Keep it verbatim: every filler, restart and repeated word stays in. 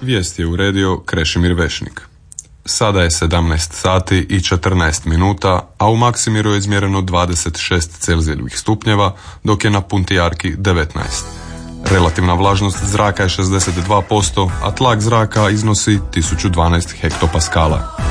vijesti je uredio Krešimir Vešnik. Sada je sedamnaest sati i četrnaest minuta, a u Maksimiru je izmjereno dvadeset šest Celzijevih stupnjeva, dok je na Puntijarki devetnaest. Relativna vlažnost zraka je šezdeset dva posto, a tlak zraka iznosi tisuću dvanaest hektopaskala.